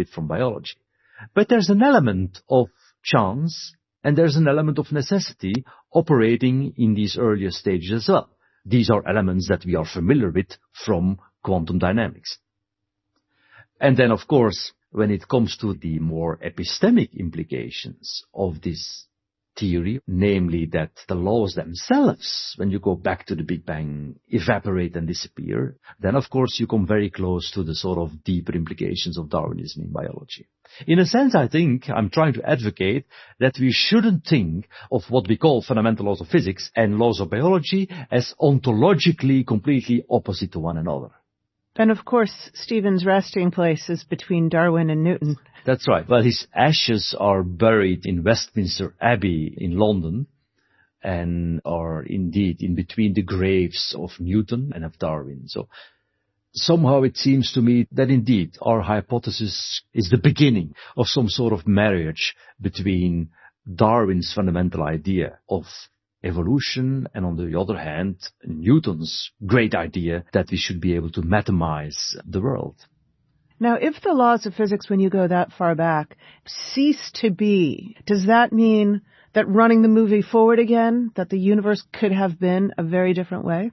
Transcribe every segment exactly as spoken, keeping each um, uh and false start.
separate from biology. But there's an element of chance and there's an element of necessity operating in these earlier stages as well. These are elements that we are familiar with from quantum dynamics. And then, of course, when it comes to the more epistemic implications of this theory, namely that the laws themselves, when you go back to the Big Bang, evaporate and disappear, then of course you come very close to the sort of deeper implications of Darwinism in biology. In a sense, I think I'm trying to advocate that we shouldn't think of what we call fundamental laws of physics and laws of biology as ontologically completely opposite to one another. And of course, Stephen's resting place is between Darwin and Newton. That's right. Well, his ashes are buried in Westminster Abbey in London and are indeed in between the graves of Newton and of Darwin. So somehow it seems to me that indeed our hypothesis is the beginning of some sort of marriage between Darwin's fundamental idea of evolution and on the other hand, Newton's great idea that we should be able to mathemize the world. Now, if the laws of physics, when you go that far back, cease to be, does that mean that running the movie forward again, that the universe could have been a very different way?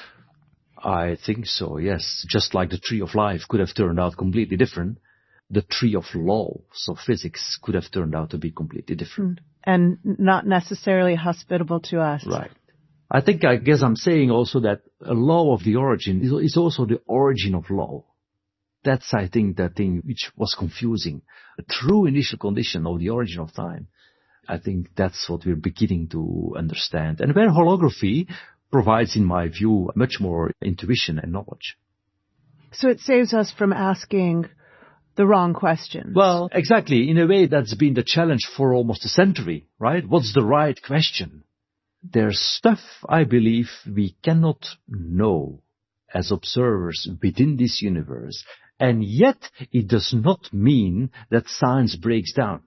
I think so, yes. Just like the tree of life could have turned out completely different, the tree of laws of physics could have turned out to be completely different. And not necessarily hospitable to us. Right. I think, I guess I'm saying also that a law of the origin is also the origin of law. That's, I think, that thing which was confusing. A true initial condition of the origin of time. I think that's what we're beginning to understand. And where holography provides, in my view, much more intuition and knowledge. So it saves us from asking the wrong questions. Well, exactly. In a way, that's been the challenge for almost a century, right? What's the right question? There's stuff, I believe, we cannot know as observers within this universe. And yet, it does not mean that science breaks down.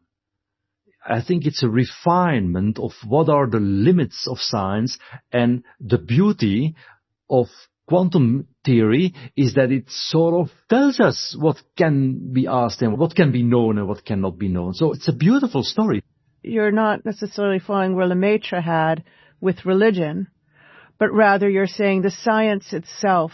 I think it's a refinement of what are the limits of science, and the beauty of quantum theory is that it sort of tells us what can be asked and what can be known and what cannot be known. So it's a beautiful story. You're not necessarily following where Lemaitre had with religion, but rather you're saying the science itself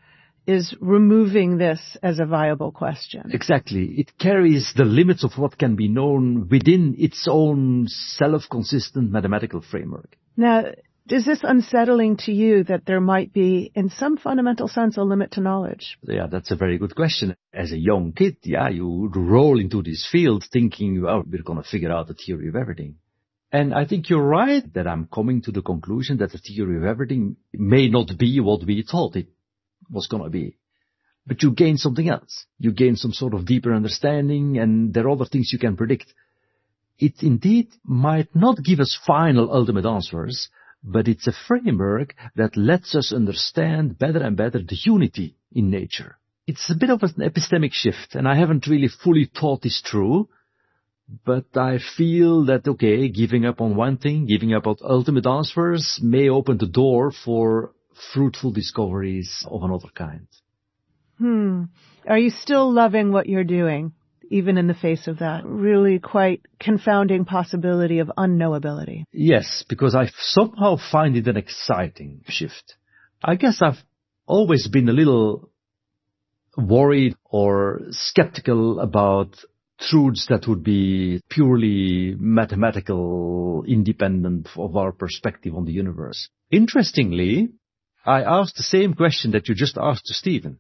is removing this as a viable question. Exactly. It carries the limits of what can be known within its own self-consistent mathematical framework. Now, is this unsettling to you that there might be, in some fundamental sense, a limit to knowledge? Yeah, that's a very good question. As a young kid, yeah, you would roll into this field thinking, well, we're going to figure out the theory of everything. And I think you're right that I'm coming to the conclusion that the theory of everything may not be what we thought it was going to be. But you gain something else. You gain some sort of deeper understanding, and there are other things you can predict. It indeed might not give us final ultimate answers, but it's a framework that lets us understand better and better the unity in nature. It's a bit of an epistemic shift, and I haven't really fully thought this through, but I feel that, okay, giving up on one thing, giving up on ultimate answers may open the door for fruitful discoveries of another kind. Hmm. Are you still loving what you're doing, even in the face of that really quite confounding possibility of unknowability? Yes, because I somehow find it an exciting shift. I guess I've always been a little worried or skeptical about truths that would be purely mathematical, independent of our perspective on the universe. Interestingly, I asked the same question that you just asked to Stephen.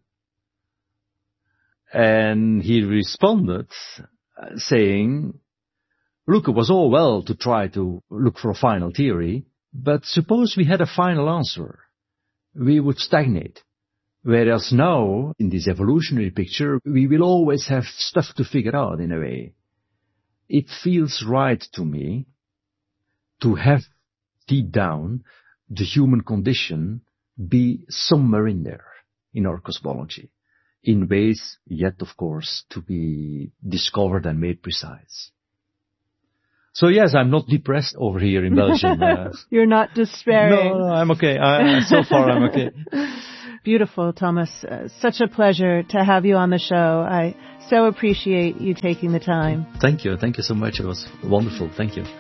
And he responded uh, saying, look, it was all well to try to look for a final theory, but suppose we had a final answer. We would stagnate. Whereas now, in this evolutionary picture, we will always have stuff to figure out in a way. It feels right to me to have deep down the human condition be somewhere in there, in our cosmology, in ways yet, of course, to be discovered and made precise. So yes, I'm not depressed over here in Belgium. Uh, You're not despairing. No, no, I'm okay. I, so far I'm okay. Beautiful, Thomas. Uh, such a pleasure to have you on the show. I so appreciate you taking the time. Thank you. Thank you so much. It was wonderful. Thank you.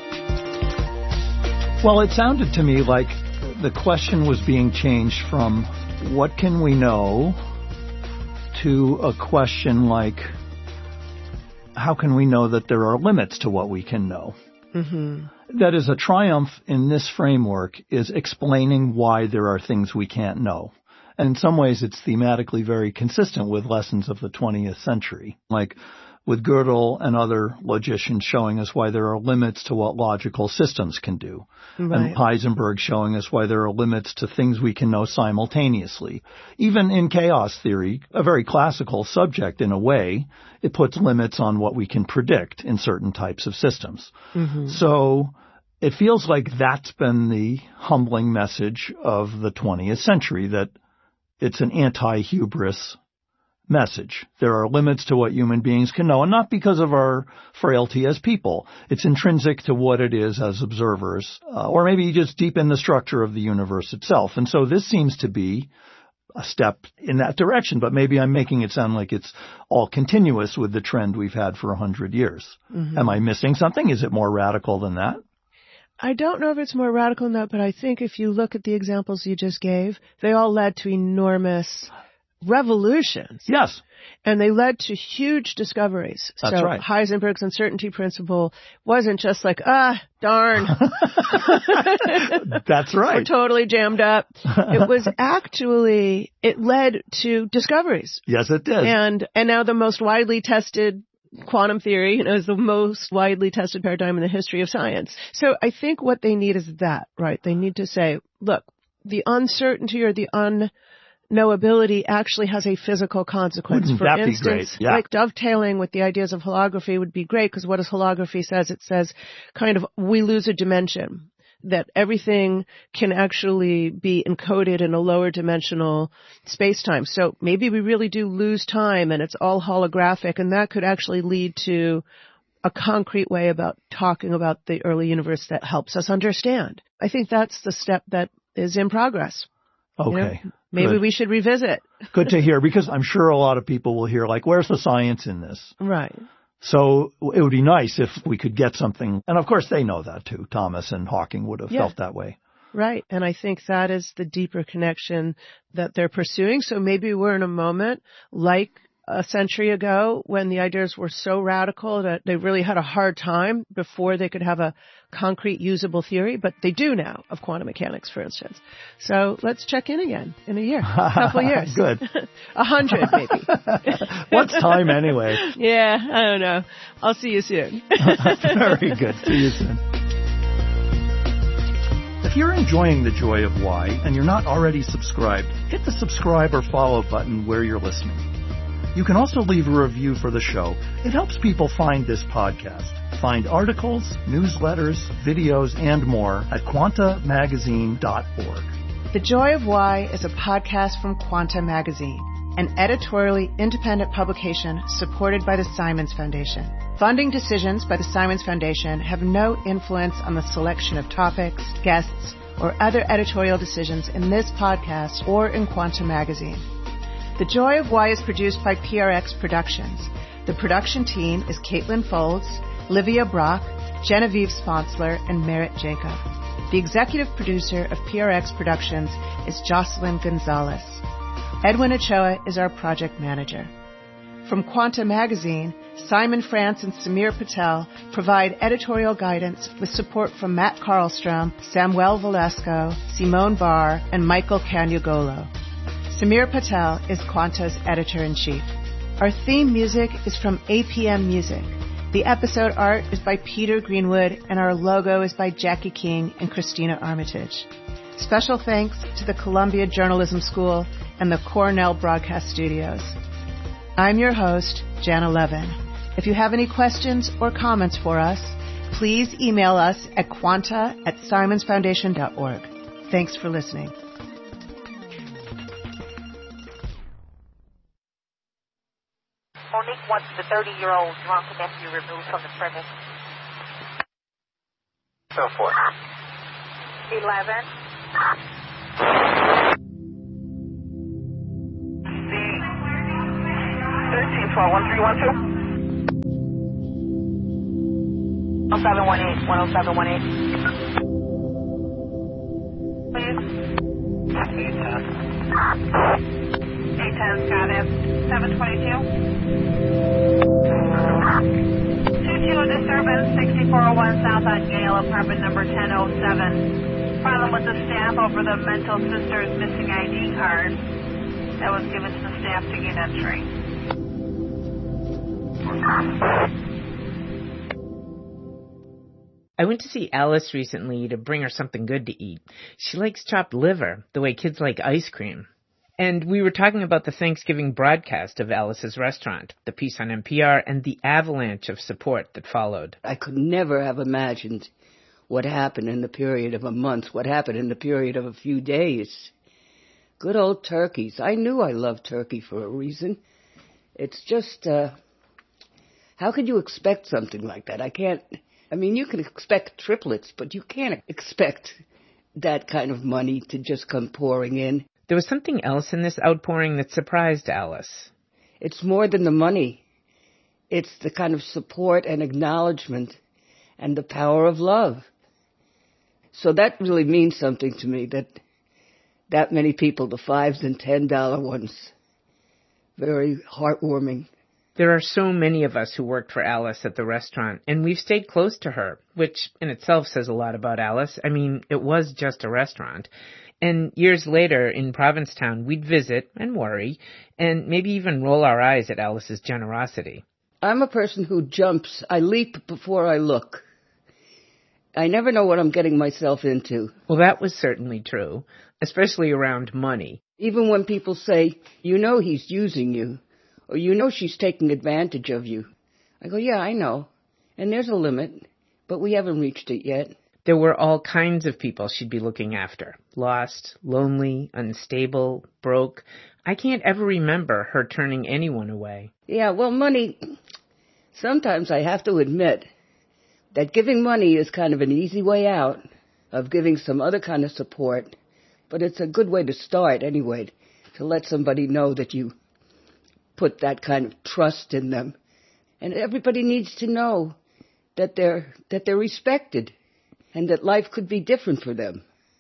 Well, it sounded to me like the question was being changed from what can we know to a question like how can we know that there are limits to what we can know? Mm-hmm. That is, a triumph in this framework is explaining why there are things we can't know. And in some ways, it's thematically very consistent with lessons of the twentieth century, like with Gödel and other logicians showing us why there are limits to what logical systems can do. Right. And Heisenberg showing us why there are limits to things we can know simultaneously. Even in chaos theory, a very classical subject in a way, it puts limits on what we can predict in certain types of systems. Mm-hmm. So it feels like that's been the humbling message of the twentieth century, that it's an anti-hubris message. There are limits to what human beings can know, and not because of our frailty as people. It's intrinsic to what it is as observers, uh, or maybe just deep in the structure of the universe itself. And so this seems to be a step in that direction, but maybe I'm making it sound like it's all continuous with the trend we've had for a hundred years. Mm-hmm. Am I missing something? Is it more radical than that? I don't know if it's more radical than that, but I think if you look at the examples you just gave, they all led to enormous revolutions. Yes. And they led to huge discoveries. That's so right. Heisenberg's uncertainty principle wasn't just like, ah, darn. That's right. We're totally jammed up. It was actually, it led to discoveries. Yes, it did. And, and now the most widely tested quantum theory, you know, is the most widely tested paradigm in the history of science. So I think what they need is that, right? They need to say, look, the uncertainty or the un knowability actually has a physical consequence. Wouldn't For that instance, be great? Yeah. like dovetailing with the ideas of holography would be great, because what does holography says? It says kind of we lose a dimension, that everything can actually be encoded in a lower dimensional space-time. So maybe we really do lose time and it's all holographic, and that could actually lead to a concrete way about talking about the early universe that helps us understand. I think that's the step that is in progress. Okay. You know, maybe Good. we should revisit. Good to hear, because I'm sure a lot of people will hear, like, where's the science in this? Right. So it would be nice if we could get something. And of course they know that too. Thomas and Hawking would have yeah. felt that way. Right. And I think that is the deeper connection that they're pursuing. So maybe we're in a moment like a century ago when the ideas were so radical that they really had a hard time before they could have a concrete usable theory, but they do now, of quantum mechanics, for instance. So let's check in again in a year, a couple of years. Good. A hundred, maybe. What's time anyway? Yeah, I don't know. I'll see you soon. Very good. See you soon. If you're enjoying The Joy of Why and you're not already subscribed, hit the subscribe or follow button where you're listening. You can also leave a review for the show. It helps people find this podcast. Find articles, newsletters, videos, and more at quanta magazine dot org. The Joy of Why is a podcast from Quanta Magazine, an editorially independent publication supported by the Simons Foundation. Funding decisions by the Simons Foundation have no influence on the selection of topics, guests, or other editorial decisions in this podcast or in Quanta Magazine. The Joy of Why is produced by P R X Productions. The production team is Caitlin Folds, Livia Brock, Genevieve Sponsler, and Merritt Jacob. The executive producer of P R X Productions is Jocelyn Gonzalez. Edwin Ochoa is our project manager. From Quanta Magazine, Simon France and Samir Patel provide editorial guidance with support from Matt Karlstrom, Samuel Velasco, Simone Barr, and Michael Caniagolo. Samir Patel is Quanta's editor-in-chief. Our theme music is from A P M Music. The episode art is by Peter Greenwood, and our logo is by Jackie King and Christina Armitage. Special thanks to the Columbia Journalism School and the Cornell Broadcast Studios. I'm your host, Jana Levin. If you have any questions or comments for us, please email us at quanta at simons foundation dot org. Thanks for listening. Monique wants the thirty-year-old drunk nephew removed from the premise. So forth. Eleven. twelve, one three one two. one oh seven one eight, one oh seven one eight. Please. eight ten. eight ten, got it. seven twenty-two. two two disturbance, sixty-four oh one South on Gale, apartment number ten oh seven. Problem with the staff over the mental sister's missing I D card that was given to the staff to gain entry. I went to see Alice recently to bring her something good to eat. She likes chopped liver, the way kids like ice cream. And we were talking about the Thanksgiving broadcast of Alice's restaurant, the piece on N P R, and the avalanche of support that followed. I could never have imagined what happened in the period of a month, what happened in the period of a few days. Good old turkeys. I knew I loved turkey for a reason. It's just, uh, how could you expect something like that? I can't, I mean, you can expect triplets, but you can't expect that kind of money to just come pouring in. There was something else in this outpouring that surprised Alice. It's more than the money. It's the kind of support and acknowledgement and the power of love. So that really means something to me, that that many people, the fives and ten dollar ones, very heartwarming. There are so many of us who worked for Alice at the restaurant, and we've stayed close to her, which in itself says a lot about Alice. I mean, it was just a restaurant. And years later, in Provincetown, we'd visit and worry, and maybe even roll our eyes at Alice's generosity. I'm a person who jumps. I leap before I look. I never know what I'm getting myself into. Well, that was certainly true, especially around money. Even when people say, you know he's using you, or you know she's taking advantage of you. I go, yeah, I know. And there's a limit, but we haven't reached it yet. There were all kinds of people she'd be looking after. Lost, lonely, unstable, broke. I can't ever remember her turning anyone away. Yeah, well, money, sometimes I have to admit that giving money is kind of an easy way out of giving some other kind of support. But it's a good way to start anyway, to let somebody know that you put that kind of trust in them. And everybody needs to know that they're, that they're respected. And that life could be different for them.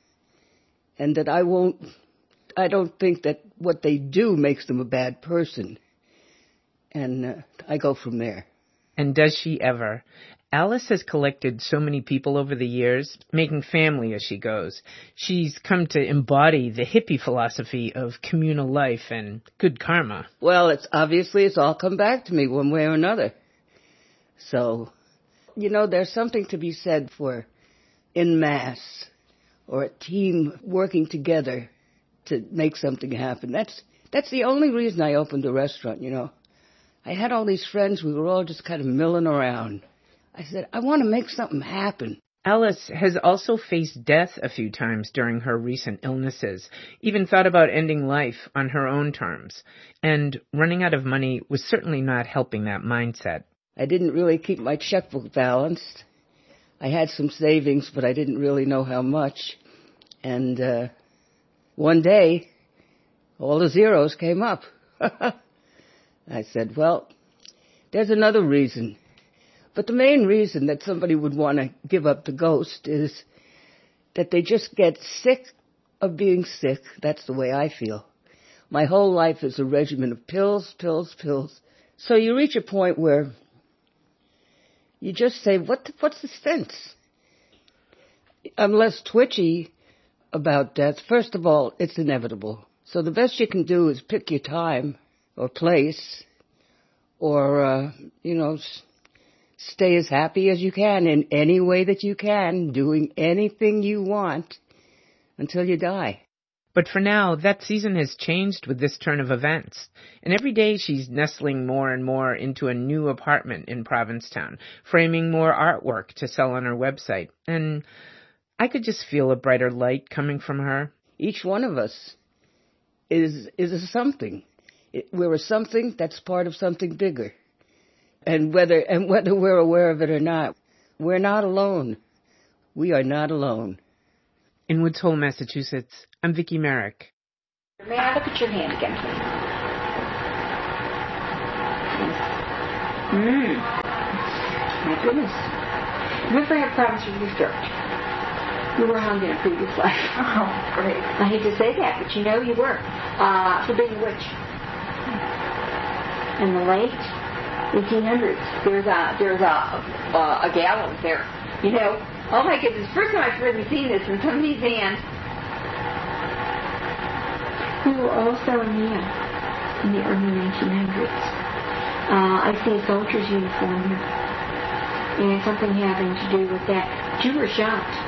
And that I won't, I don't think that what they do makes them a bad person. And uh, I go from there. And does she ever? Alice has collected so many people over the years, making family as she goes. She's come to embody the hippie philosophy of communal life and good karma. Well, it's obviously it's all come back to me one way or another. So, you know, there's something to be said for en masse, or a team working together to make something happen. That's that's the only reason I opened a restaurant, you know. I had all these friends, we were all just kind of milling around. I said, I want to make something happen. Alice has also faced death a few times during her recent illnesses, even thought about ending life on her own terms. And running out of money was certainly not helping that mindset. I didn't really keep my checkbook balanced. I had some savings, but I didn't really know how much. And uh, one day, all the zeros came up. I said, well, there's another reason. But the main reason that somebody would want to give up the ghost is that they just get sick of being sick. That's the way I feel. My whole life is a regimen of pills, pills, pills. So you reach a point where you just say, what the, what's the sense? I'm less twitchy about death. First of all, it's inevitable. So the best you can do is pick your time or place or, uh, you know, s- stay as happy as you can in any way that you can, doing anything you want until you die. But for now, that season has changed with this turn of events. And every day she's nestling more and more into a new apartment in Provincetown, framing more artwork to sell on her website. And I could just feel a brighter light coming from her. Each one of us is is a something. It, we're a something that's part of something bigger. And whether and whether we're aware of it or not, we're not alone. We are not alone. In Woods Hole, Massachusetts, I'm Vicki Merrick. May I look at your hand again, please? Mm. My goodness. You must have problems with your throat. You were hung in a previous life. Oh, great. I hate to say that, but you know you were. Uh, for being a witch. In the late eighteen hundreds, there's a, there's a, a, a gallows there. You know, oh my goodness, first time I've really seen this in somebody's hand. We were all selling meal in the early nineteen hundreds. Uh, I see a soldier's uniform here. And something having to do with that. You were shocked.